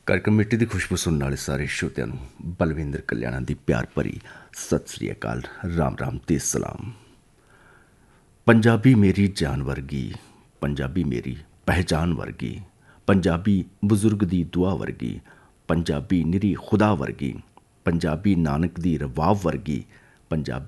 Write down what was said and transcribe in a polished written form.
कार्यक्रम मिट्टी की खुशबू सुनने वाले सारे श्रोतिਆਂ ਨੂੰ ਬਲਵਿੰਦਰ ਕਲਿਆਣਾ ਦੀ ਪਿਆਰ ਭਰੀ ਸਤਿ ਸ੍ਰੀ ਅਕਾਲ, ਰਾਮ ਰਾਮ ਤੇ ਸਲਾਮ। ਪੰਜਾਬੀ ਮੇਰੀ ਜਾਨ ਵਰਗੀ, ਪੰਜਾਬੀ ਮੇਰੀ ਪਹਿਚਾਨ ਵਰਗੀ, ਪੰਜਾਬੀ ਬਜ਼ੁਰਗ ਦੀ ਦੁਆ ਵਰਗੀ, ਪੰਜਾਬੀ ਨਿਰੀ ਖੁਦਾ ਵਰਗੀ, ਪੰਜਾਬੀ ਨਾਨਕ ਦੀ ਰਵਾਬ ਵਰਗੀ, ਪੰਜਾਬੀ